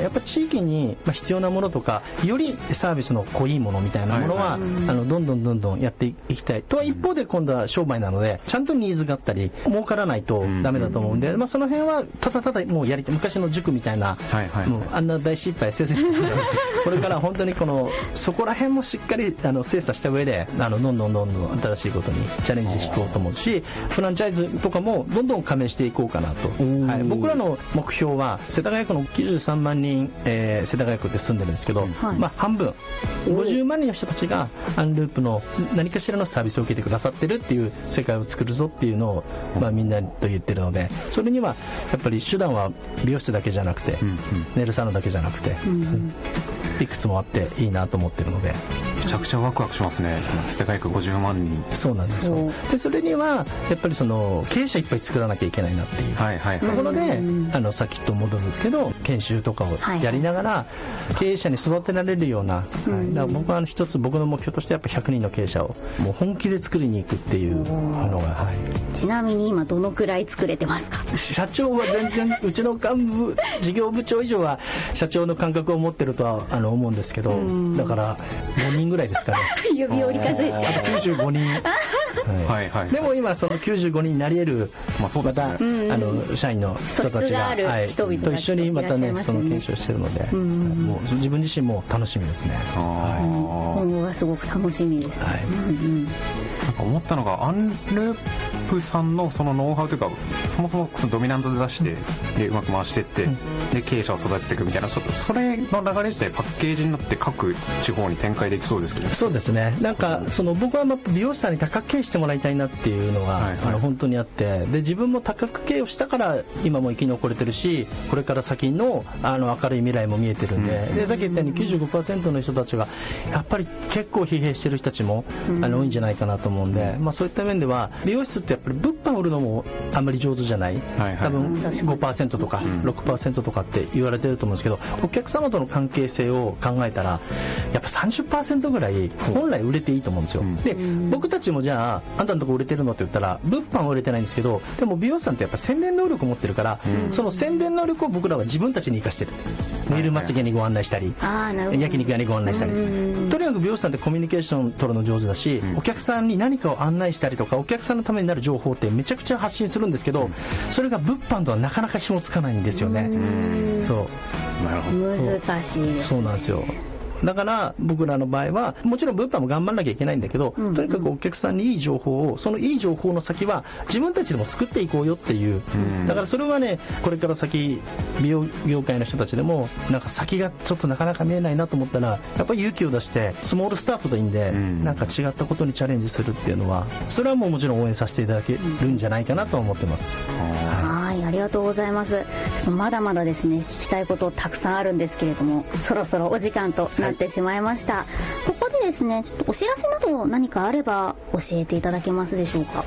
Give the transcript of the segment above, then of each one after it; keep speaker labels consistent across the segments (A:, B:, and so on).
A: やっぱ地域に必要なものとかよりサービスの濃いものみたいなものは、どんどんやっていきたいとは一方で、今度は商売なのでちゃんとニーズがあったり儲からないとダメだと思うんで、その辺はただもうやりたい、昔の塾みたいな、もうあんな大失敗せずにこれから本当にそこら辺もしっかり精査した上でどんどん新しいことにチャレンジしていこうと思うし、フランチャイズとかもどんどん加盟していこうかなと、僕らの目標は世田谷区の93万人、世田谷区で住んでるんですけど、半分50万人の人たちがアンループの何かしらのサービスを受けてくださってるっていう世界を作るぞっていうのを、みんなと言ってるので、それにはやっぱり手段は美容室だけじゃなくて、ネイルサロンだけじゃなくて、いくつもあっていいなと思ってるので、
B: めちゃくちゃワクワクしますね。世田谷区50万人。
A: そうなんですよ。でそれにはやっぱり経営者いっぱい作らなきゃいけないなっていうところで、さっきと戻るけど研修とかをやりながら経営者に育てられるような、だから僕は一つ僕の目標としてやっぱ100人の経営者をもう本気で作りに行くっていうのが、
C: ちなみに今どのくらい作れてますか？
A: 社長は全然うちの幹部事業部長以上は社長の感覚を持ってるとは思うんですけど、だから5人ぐらいですかね。
C: 指折り数えて、
A: あと95人でも今その95人になり得る、また社員の人たちがと一緒にまたねその検証してるので、もう自分自身も楽しみですね。
C: 今後がすごく楽しみです。
B: なんか思ったのがアンループさんのそのノウハウというか、そもそもドミナントで出してでうまく回していって、で経営者を育てていくみたいな、それの流れ自体パッケージになって各地方に展開できそうですけど。
A: そうですね。なんか僕は美容師さんに多角経営してもらいたいなっていうのが、本当にあって、で自分も多角経営をしたから今も生き残れてるし、これから先の明るい未来も見えてるんで、でさっき言ったように 95% の人たちがやっぱり結構疲弊してる人たちも多いんじゃないかなと思うんで、そういった面では美容室ってやっぱり物販を売るのもあんまり上手じゃない、多分 5% とか 6% とかって言われてると思うんですけど、お客様との関係性を考えたらやっぱ 30% ぐらい本来売れていいと思うんですよ。で僕たちもじゃああんたのとこ売れてるのって言ったら物販は売れてないんですけど、でも美容師さんってやっぱ宣伝能力を持ってるから、その宣伝能力を僕らは自分たちに生かしてる。ネイルまつげにご案内したり、焼肉屋にご案内したり、とにかく美容師さんってコミュニケーション取るの上手だし、お客さんに何かを案内したりとか、お客さんのためになる情報ってめちゃくちゃ発信するんですけど、それが物販とはなかなか紐つかないんですよね。そう
C: なるほど、難しいですね。
A: そうなんですよ。だから僕らの場合はもちろん物販も頑張らなきゃいけないんだけど、とにかくお客さんにいい情報を、そのいい情報の先は自分たちでも作っていこうよっていう、だからそれはね、これから先美容業界の人たちでもなんか先がちょっとなかなか見えないなと思ったら、やっぱり勇気を出してスモールスタートでいいんで、なんか違ったことにチャレンジするっていうのは、それはもちろん応援させていただけるんじゃないかなと思ってます。
C: ありがとうございます。まだまだですね、聞きたいことたくさんあるんですけれども、そろそろお時間となってしまいました。ここでですね、ちょっとお知らせなど何かあれば教えていただけますでしょうか？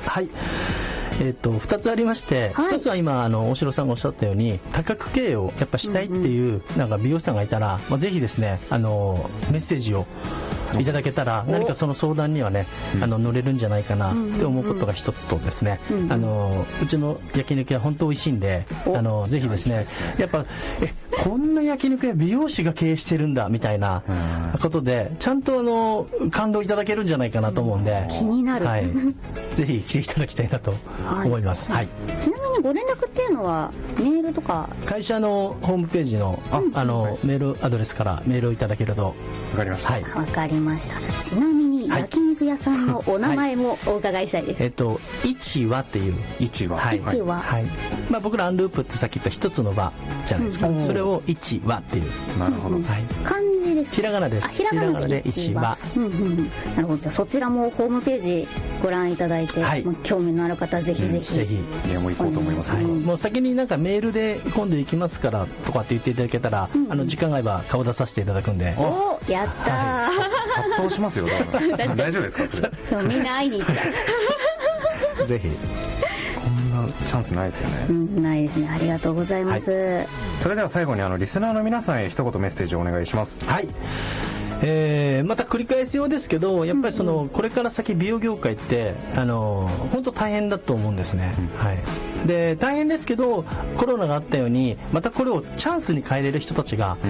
A: 2つありまして、1つは今大城さんがおっしゃったように多角経営をやっぱしたいっていう、なんか美容師さんがいたら、ぜひですねメッセージをいただけたら、何かその相談にはね乗れるんじゃないかなって思うことが一つとですね、うちの焼肉屋本当美味しいんで、ぜひですね、やっぱこんな焼肉屋美容師が経営してるんだみたいなことで、ちゃんと感動いただけるんじゃないかなと思うんで、
C: 気になる、
A: ぜひ来ていただきたいなと思います。
C: ちなみにご連絡っていうのはメールとか
A: 会社のホームページのメールアドレスからメールをいただけると。
B: わかりました。
C: わかりました。ちなみに焼肉屋さんのお名前もお伺いしたいです。
A: 一和っていう
B: 一和、
A: 僕らアンループってさっき言った一つの和じゃないですか、それを一和っていう。
B: なるほど、
C: 漢字ですか？
A: ひらがなです。
C: ひらがなで一和。なるほど。じゃあそちらもホームページご覧いただいて、興味のある方はぜひぜひ。
B: いや、もう行こうと思います。
A: もう先になんかメールで今度行きますからとかって言っていただけたら、時間が合えば顔出させていただくんで。
C: やったー。
B: 殺到しますよ。大丈夫ですか？
C: そう、みんな会いに行っちゃう。
A: ぜひ。
B: こんなチャンスないですよね。
C: ないですね。ありがとうございます。
B: それでは最後にリスナーの皆さんへ一言メッセージをお願いします。
A: また繰り返すようですけど、やっぱりこれから先美容業界って本当大変だと思うんですね。で大変ですけど、コロナがあったようにまたこれをチャンスに変えれる人たちが